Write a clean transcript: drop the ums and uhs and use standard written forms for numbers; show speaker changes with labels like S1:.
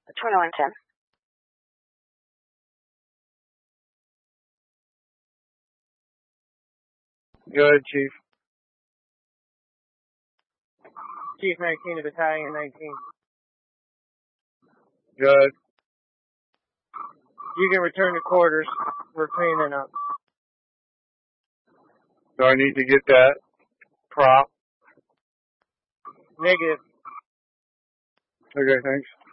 S1: 2110.
S2: Go ahead, Chief.
S3: Chief 19 to Battalion 19.
S2: Go ahead.
S3: You can return to quarters. We're cleaning up.
S2: Do I need to get that prop?
S3: Negative.
S2: Okay, thanks.